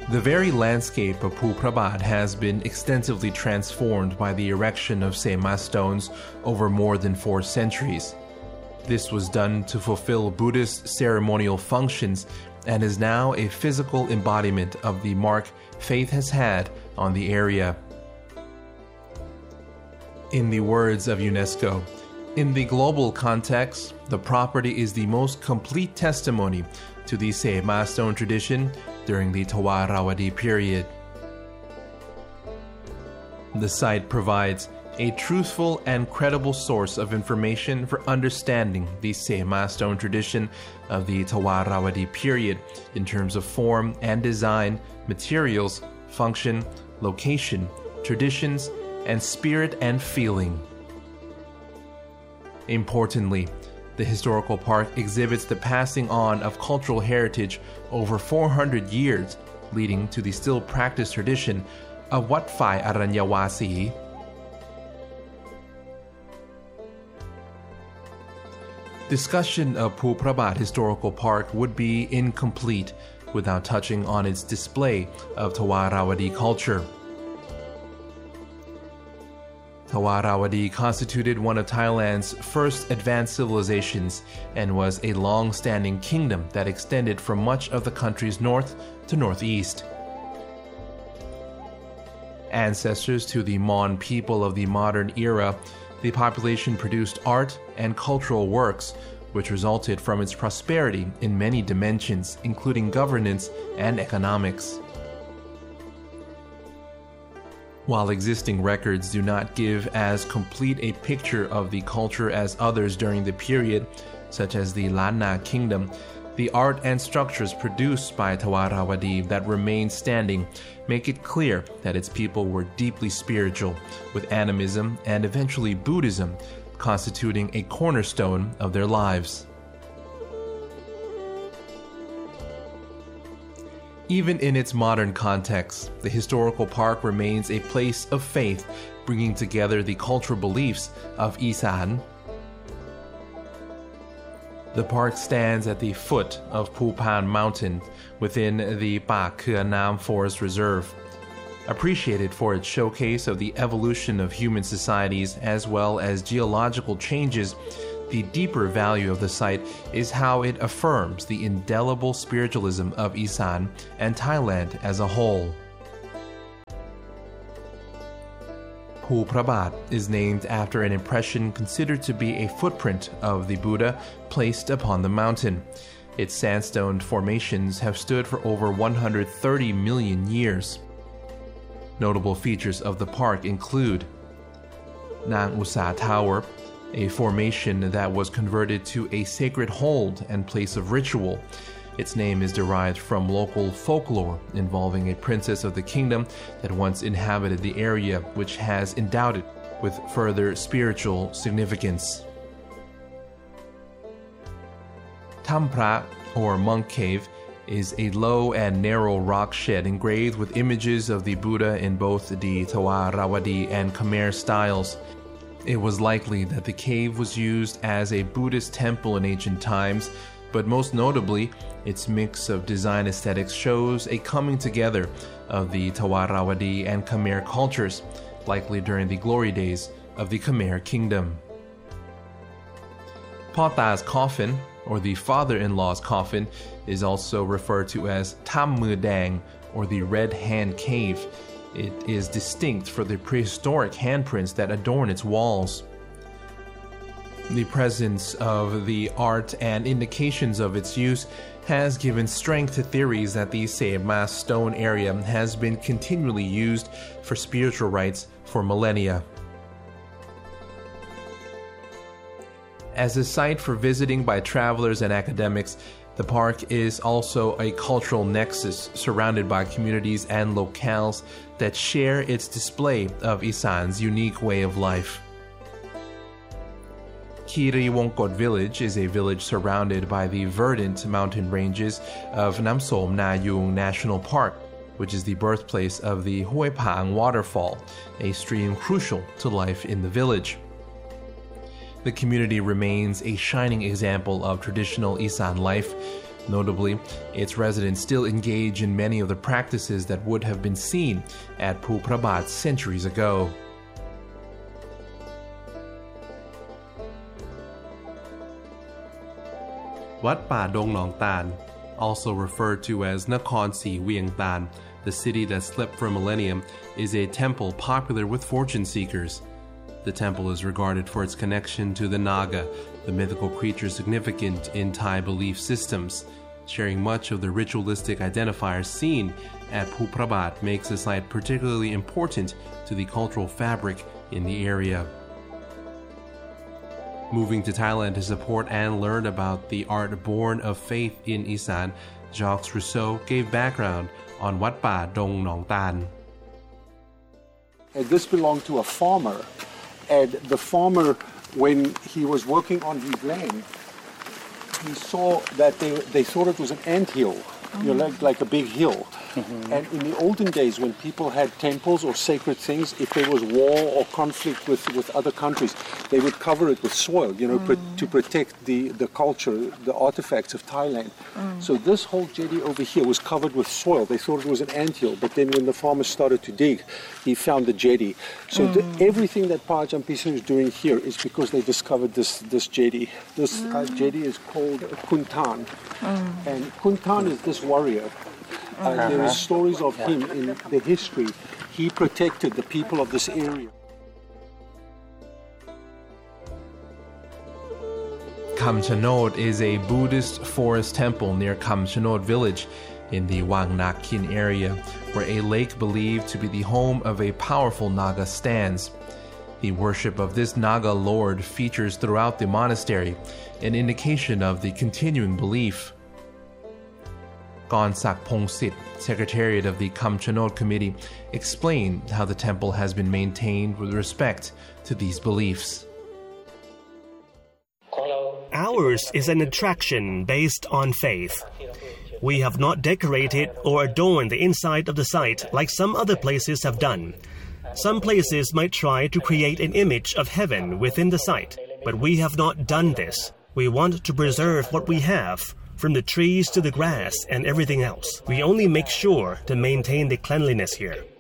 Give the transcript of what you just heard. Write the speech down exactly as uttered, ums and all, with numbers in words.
The very landscape of Phú Prabat has been extensively transformed by the erection of Sema stones over more than four centuries. This was done to fulfill Buddhist ceremonial functions and is now a physical embodiment of the mark faith has had on the area. In the words of UNESCO, in the global context, the property is the most complete testimony to the Sema stone tradition during the Tawarawadi period. The site provides a truthful and credible source of information for understanding the Sema stone tradition of the Tawarawadi period in terms of form and design, materials, function, location, traditions, and spirit and feeling. Importantly, the historical park exhibits the passing on of cultural heritage over four hundred years, leading to the still practiced tradition of Wat Phai Aranyawasi. Discussion of Phú Prabat Historical Park would be incomplete without touching on its display of Tawarawadi culture. Tawarawadi constituted one of Thailand's first advanced civilizations and was a long-standing kingdom that extended from much of the country's north to northeast. Ancestors to the Mon people of the modern era, the population produced art and cultural works, which resulted from its prosperity in many dimensions, including governance and economics. While existing records do not give as complete a picture of the culture as others during the period, such as the Lanna Kingdom, the art and structures produced by Tawarawadi that remain standing make it clear that its people were deeply spiritual, with animism and eventually Buddhism constituting a cornerstone of their lives. Even in its modern context, the historical park remains a place of faith, bringing together the cultural beliefs of Isan. The park stands at the foot of Phu Phan Mountain within the Pa Khua Nam Forest Reserve. Appreciated for its showcase of the evolution of human societies as well as geological changes, the deeper value of the site is how it affirms the indelible spiritualism of Isan and Thailand as a whole. Phú Prabat is named after an impression considered to be a footprint of the Buddha placed upon the mountain. Its sandstone formations have stood for over one hundred thirty million years. Notable features of the park include Nang Usa Tower, a formation that was converted to a sacred hold and place of ritual. Its name is derived from local folklore involving a princess of the kingdom that once inhabited the area, which has endowed it with further spiritual significance. Tham Phra, or Monk Cave, is a low and narrow rock shed engraved with images of the Buddha in both the Tawarawadi and Khmer styles. It was likely that the cave was used as a Buddhist temple in ancient times, but most notably, its mix of design aesthetics shows a coming together of the Tawarawadi and Khmer cultures, likely during the glory days of the Khmer kingdom. Pata's coffin, or the father-in-law's coffin, is also referred to as Tham Mue Dang, or the Red Hand Cave. It is distinct for the prehistoric handprints that adorn its walls. The presence of the art and indications of its use has given strength to theories that the Sema stone area has been continually used for spiritual rites for millennia. As a site for visiting by travelers and academics, the park is also a cultural nexus surrounded by communities and locales that share its display of Isan's unique way of life. Kiri Wongkot Village is a village surrounded by the verdant mountain ranges of Nam Som Nayung National Park, which is the birthplace of the Hoi Pang waterfall, a stream crucial to life in the village. The community remains a shining example of traditional Isan life, Notably, its residents still engage in many of the practices that would have been seen at Phú Prabat centuries ago. Wat Pa Dong Nong Tan, also referred to as Nakhon Si Vieng Tan, the city that slept for a millennium, is a temple popular with fortune seekers. The temple is regarded for its connection to the Naga, the mythical creature significant in Thai belief systems. Sharing much of the ritualistic identifiers seen at Phú Prabat makes the site particularly important to the cultural fabric in the area. Moving to Thailand to support and learn about the art born of faith in Isan, Jacques Rousseau gave background on Wat Pa Dong Nong Tan. And this belonged to a farmer, and the farmer, when he was working on his land, he saw that they, they thought it was an anthill, mm-hmm. you know, like, like a big hill. Mm-hmm. And in the olden days, when people had temples or sacred things, if there was war or conflict with, with other countries, they would cover it with soil, you know, mm. pr- to protect the, the culture, the artifacts of Thailand. Mm. So this whole jetty over here was covered with soil. They thought it was an anthill, but then when the farmers started to dig, he found the jetty. So mm. the, everything that Pa Ajahn Pisang is doing here is because they discovered this, this jetty. This mm. uh, jetty is called Kuntan. Mm. And Kuntan is this warrior. Uh, uh-huh. There are stories of him in the history. He protected the people of this area. Kam Chanod is a Buddhist forest temple near Kam Chanod village in the Wang Nak Kin area, where a lake believed to be the home of a powerful Naga stands. The worship of this Naga lord features throughout the monastery, an indication of the continuing belief. Gonsak Pongsit, Secretariat of the Kam Chanod Committee, explained how the temple has been maintained with respect to these beliefs. Ours is an attraction based on faith. We have not decorated or adorned the inside of the site like some other places have done. Some places might try to create an image of heaven within the site, but we have not done this. We want to preserve what we have, from the trees to the grass and everything else. We only make sure to maintain the cleanliness here.